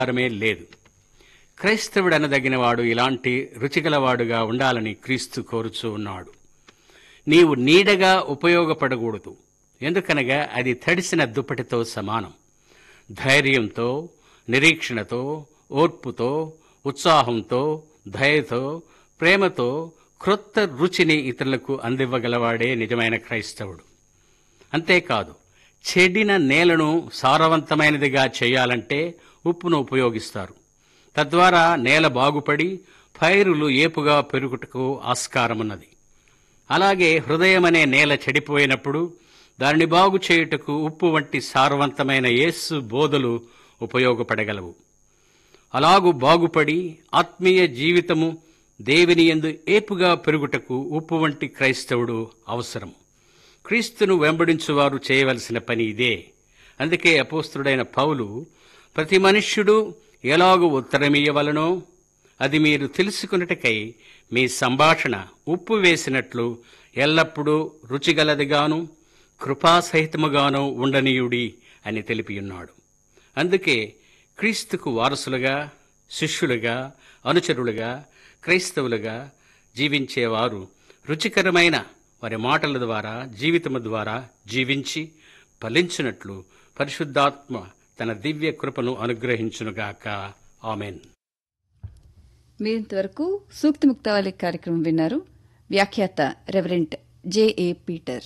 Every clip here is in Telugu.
ఆహారమే లేదు. క్రైస్తవుడనదగినవాడు ఇలాంటి రుచిగలవాడుగా ఉండాలని క్రీస్తు కోరుచూ ఉన్నాడు. నీవు నీడగా ఉపయోగపడకూడదు, ఎందుకనగా అది తడిసిన దుప్పటితో సమానం. ధైర్యంతో, నిరీక్షణతో, ఓర్పుతో, ఉత్సాహంతో, దయతో, ప్రేమతో క్రొత్త రుచిని ఇతరులకు అందివ్వగలవాడే నిజమైన క్రైస్తవుడు. అంతేకాదు, చెడిన నేలను సారవంతమైనదిగా చేయాలంటే ఉప్పును ఉపయోగిస్తారు. తద్వారా నేల బాగుపడి పైరులు ఏపుగా పెరుగుటకు ఆస్కారమున్నది. అలాగే హృదయమనే నేల చెడిపోయినప్పుడు దానిని బాగు చేయుటకు ఉప్పు వంటి సారవంతమైన యేసు బోధలు ఉపయోగపడగలవు. అలాగు బాగుపడి ఆత్మీయ జీవితము దేవుని యందు ఏపుగా పెరుగుటకు ఉప్పు వంటి క్రైస్తవుడు అవసరం. క్రీస్తును వెంబడించువారు చేయవలసిన పని ఇదే. అందుకే అపోస్తలుడైన పౌలు, ప్రతి మనుష్యుడు ఎలాగూ ఉత్తరమియ్యవలనో అది మీరు తెలుసుకొనుటకై మీ సంభాషణ ఉప్పు వేసినట్లు ఎల్లప్పుడూ రుచిగలదిగాను కృపాసహితముగాను ఉండనీయుడి అని తెలిపియున్నాడు. అందుకే క్రీస్తుకు వారసులుగా, శిష్యులుగా, అనుచరులుగా, క్రైస్తవులుగా జీవించేవారు రుచికరమైన వారి మాటల ద్వారా, జీవితము ద్వారా జీవించి ఫలించినట్లు పరిశుద్ధాత్మ తన దివ్య కృపను అనుగ్రహించునుగాక. ఆమెన్. మీరింతవరకు సూక్తి ముక్తావళి కార్యక్రమం విన్నారు. వ్యాఖ్యాత reverent జె.ఏ. Peter.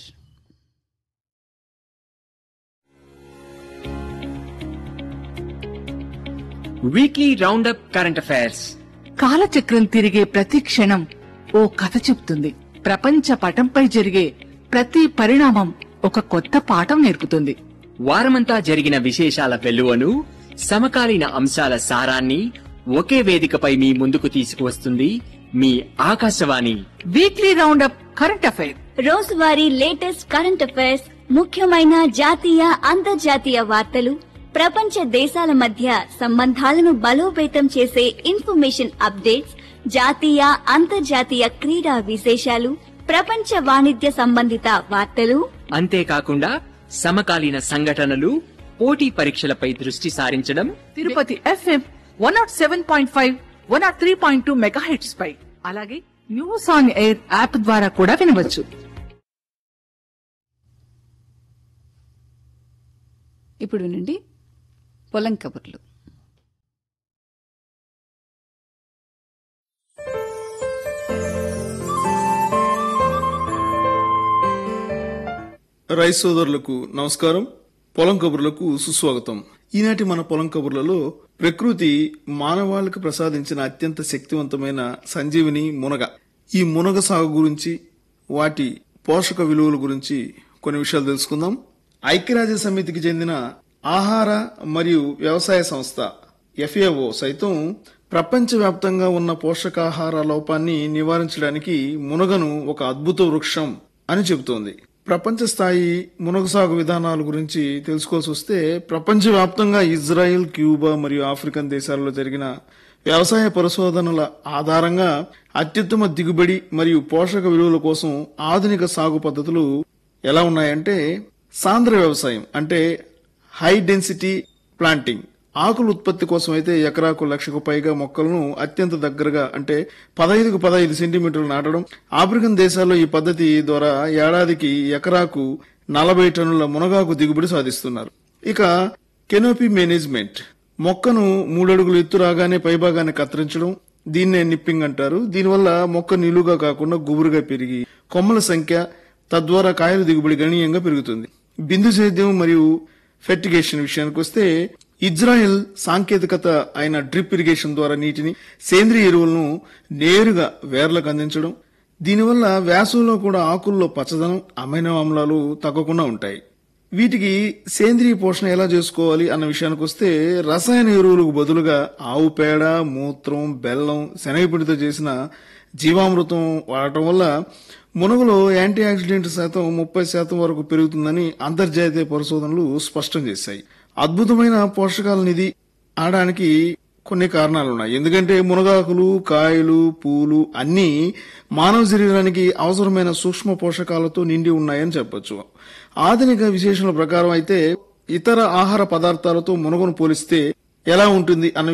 Weekly round up current affairs. కాలచక్రం తిరిగే ప్రతి క్షణం ఓ కథ చెప్తుంది. ప్రపంచ పటంపై జరిగే ప్రతి పరిణామం ఒక కొత్త పాఠం నేర్పుతుంది. వారమంతా జరిగిన విశేషాల వెలువను, సమకాలీన అంశాల సారాన్ని ఒకే వేదికపై మీ ముందుకు తీసుకువస్తుంది మీ Akashvani. Weekly round up current affair. రోజువారీ లేటెస్ట్ కరెంట్ అఫైర్స్, ముఖ్యమైన జాతీయ అంతర్జాతీయ వార్తలు, ప్రపంచ దేశాల మధ్య సంబంధాలను బలోపేతం చేసే ఇన్ఫర్మేషన్ అప్డేట్స్, జాతీయ అంతర్జాతీయ క్రీడా విశేషాలు, ప్రపంచ వాణిజ్య సంబంధిత వార్తలు, అంతేకాకుండా సమకాలీన సంఘటనలు, పోటీ పరీక్షలపై దృష్టి సారించడం, తిరుపతి FM 107.5, 103.2 మెగాహెర్ట్జ్ పై, అలాగే న్యూస్ ఆన్ ఎయిర్ యాప్ ద్వారా కూడా వినవచ్చు. ఇప్పుడు వినండి పొలం కబుర్లు. రైతు సోదరులకు నమస్కారం. పొలం కబుర్లకు సుస్వాగతం. ఈనాటి మన పొలం కబుర్లలో ప్రకృతి మానవాళికి ప్రసాదించిన అత్యంత శక్తివంతమైన సంజీవిని మునగ. ఈ మునగ సాగు గురించి, వాటి పోషక విలువల గురించి కొన్ని విషయాలు తెలుసుకుందాం. ఐక్యరాజ్య సమితికి చెందిన ఆహార మరియు వ్యవసాయ సంస్థ FAO సైతం ప్రపంచవ్యాప్తంగా ఉన్న పోషకాహార లోపాన్ని నివారించడానికి మునగను ఒక అద్భుత వృక్షం అని చెబుతోంది. ప్రపంచ స్థాయి మునగ సాగు విధానాల గురించి తెలుసుకోవాల్సి వస్తే, ప్రపంచవ్యాప్తంగా ఇజ్రాయెల్, క్యూబా మరియు ఆఫ్రికన్ దేశాలలో జరిగిన వ్యవసాయ పరిశోధనల ఆధారంగా అత్యుత్తమ దిగుబడి మరియు పోషక విలువల కోసం ఆధునిక సాగు పద్ధతులు ఎలా ఉన్నాయంటే, సాంద్ర వ్యవసాయం అంటే హై డెన్సిటీ ప్లాంటింగ్. ఆకుల ఉత్పత్తి కోసం అయితే ఎకరాకు 1,00,000కు పైగా మొక్కలను అత్యంత దగ్గరగా అంటే 15కు 15 సెంటీమీటర్లు నాటడం. ఆఫ్రికన్ దేశాల్లో ఈ పద్ధతి ద్వారా ఏడాదికి ఎకరాకు 40 టన్నుల మునగాకు దిగుబడి సాధిస్తున్నారు. ఇక కెనోపీ మేనేజ్మెంట్, మొక్కను 3 అడుగులు ఎత్తు రాగానే పైభాగాన్ని కత్తిరించడం, దీన్నే నిప్పింగ్ అంటారు. దీనివల్ల మొక్క నిలువుగా కాకుండా గుబురుగా పెరిగి కొమ్మల సంఖ్య, తద్వారా కాయల దిగుబడి గణనీయంగా పెరుగుతుంది. బిందు సేద్యం మరియు ఫెర్టిగేషన్ విషయానికి వస్తే, ఇజ్రాయెల్ సాంకేతికత అయిన డ్రిప్ ఇరిగేషన్ ద్వారా నీటిని, సేంద్రియ ఎరువులను నేరుగా వేర్లకు అందించడం. దీనివల్ల వేసవిలో కూడా ఆకుల్లో పచ్చదనం, అమైనో ఆమ్లాలు తగ్గకుండా ఉంటాయి. వీటికి సేంద్రియ పోషణ ఎలా చేసుకోవాలి అన్న విషయానికి వస్తే, రసాయన ఎరువులకు బదులుగా ఆవు పేడ, మూత్రం, బెల్లం, శనగపిండితో చేసిన జీవామృతం వాడటం వల్ల మునగలో యాంటీ ఆక్సిడెంట్ శాతం 30% వరకు పెరుగుతుందని అంతర్జాతీయ పరిశోధనలు స్పష్టం చేశాయి. అద్భుతమైన పోషకాల నిధి ఆడడానికి కొన్ని కారణాలున్నాయి. ఎందుకంటే మునగాకులు, కాయలు, పూలు అన్నీ మానవ శరీరానికి అవసరమైన సూక్ష్మ పోషకాలతో నిండి ఉన్నాయని చెప్పొచ్చు. ఆధునిక విశేషణల ప్రకారం అయితే ఇతర ఆహార పదార్థాలతో మునగను పోలిస్తే ఎలా ఉంటుంది అన్న